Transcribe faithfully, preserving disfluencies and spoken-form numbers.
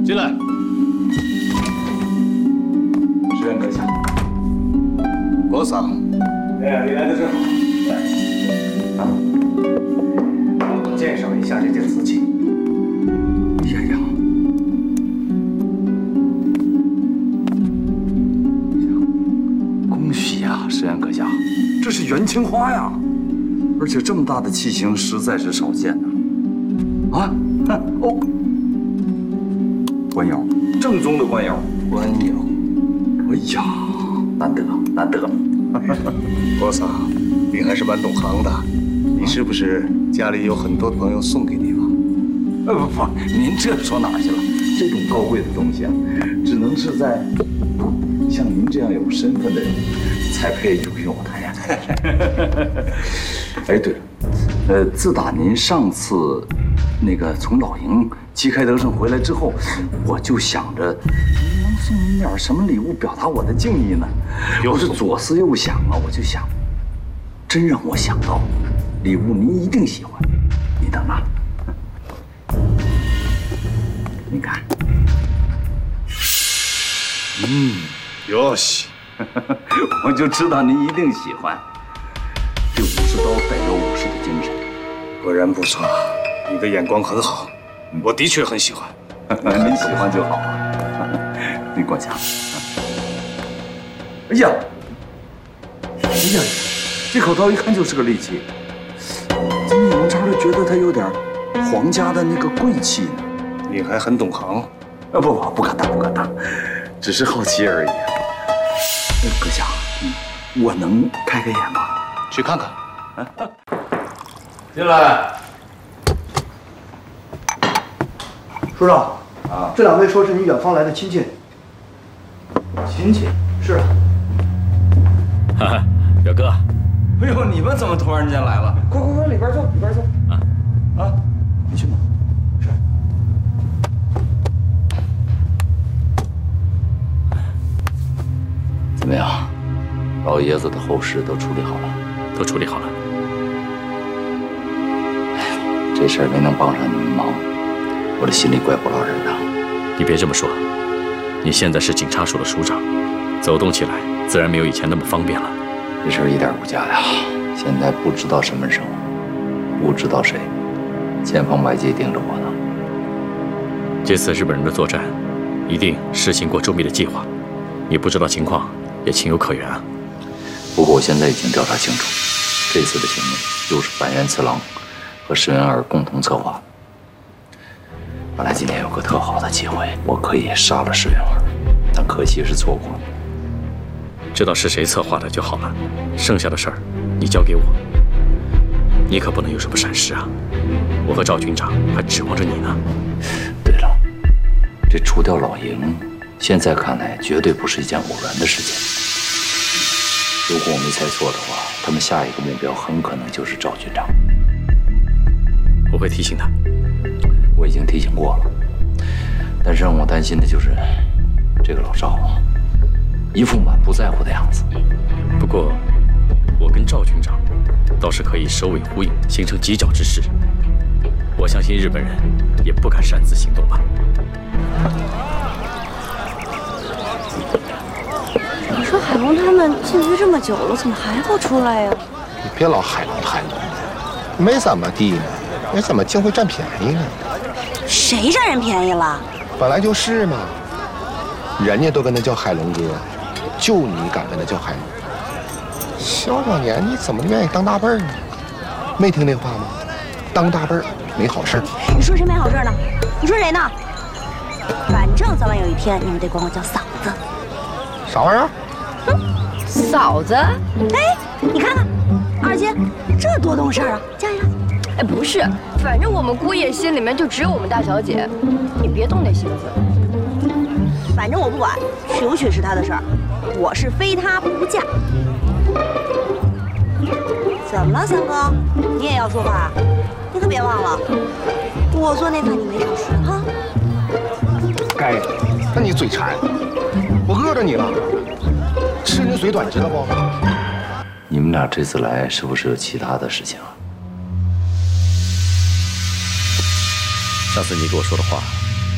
进来。 石原阁下， 国桑， 哎，你来的正好。来，让我介绍一下这件瓷器。 呀呀，恭喜呀，石原阁下，这是元青花呀，而且这么大的器型实在是少见呐。啊，哦，官窑，正宗的官窑。 官窑。 哎呀，难得难得。 国桑，你还是蛮懂行的。你是不是家里有很多朋友送给你了？ 呃不不，您这说哪儿去了？这种高贵的东西啊，只能是在像您这样有身份的人才配拥有它呀。哎，对了，呃，自打您上次那个从老营旗开得胜回来之后，我就想着能送您点什么礼物表达我的敬意呢？我是左思右想啊，我就想，真让我想到礼物您一定喜欢，你等啊。你看，嗯， 哟西， 我就知道您一定喜欢。这武士刀代表武士的精神， 果然不错，你的眼光很好，我的确很喜欢。 您喜欢就好啊。您过奖。哎呀，哎呀，这口刀一看就是个利器，怎么眼巴的觉得它有点皇家的那个贵气呢？ 你还很懂行。 啊不不，不敢当，不敢当，只是好奇而已。呃，阁下，嗯，我能开开眼吗？ 去看看。 进来。 署长， 啊， 这两位说是你远方来的亲戚。 亲戚？ 是啊。 哈哈，表哥。 哎呦，你们怎么突然间来了？快快快，里边坐，里边坐。啊啊，你去吗？是。怎么样？老爷子的后事都处理好了？ 都处理好了。 哎呀，这事儿没能帮上你们忙，我这心里怪不落人的。 你别这么说，你现在是警察署的署长，走动起来自然没有以前那么方便了。 这事儿一点不假呀，现在不知道什么时候，不知道谁，千方百计盯着我呢。 这次日本人的作战，一定实行过周密的计划，你不知道情况也情有可原啊。 不过我现在已经调查清楚，这次的行动就是板垣次郎和石原二共同策划。本来今天有个特好的机会，我可以杀了石原二，但可惜是错过了。 知道是谁策划的就好了，剩下的事儿你交给我。你可不能有什么闪失啊！我和赵军长还指望着你呢。 对了，这除掉老营，现在看来绝对不是一件偶然的事件。如果我没猜错的话，他们下一个目标很可能就是赵军长。 我会提醒他。 我已经提醒过了，但是让我担心的就是这个老赵啊，一副满不在乎的样子。 不过，我跟赵军长倒是可以首尾呼应，形成犄角之势。我相信日本人也不敢擅自行动吧。 你说海龙他们进去这么久了，怎么还不出来呀？ 你别老海龙海龙，没怎么地呢，你怎么净会占便宜呢？ 谁占人便宜了？ 本来就是嘛，人家都跟他叫海龙哥，就你敢跟他叫海龙。小小年纪怎么愿意当大辈儿呢？没听那话吗？当大辈儿没好事儿。 你说谁没好事呢？你说谁呢？反正早晚有一天你们得管我叫嫂子。 啥玩意儿？ 哼，嫂子。哎，你看看，二姐这多懂事啊！叫一叫。 哎，不是，反正我们姑爷心里面就只有我们大小姐，你别动那心思。 反正我不管，娶不娶是他的事儿，我是非他不嫁。怎么了，三哥？你也要说话？你可别忘了，我做那饭你没少吃哈。 该，那你嘴馋，我饿着你了，吃人嘴短，知道不？ 你们俩这次来是不是有其他的事情啊？ 上次你给我说的话，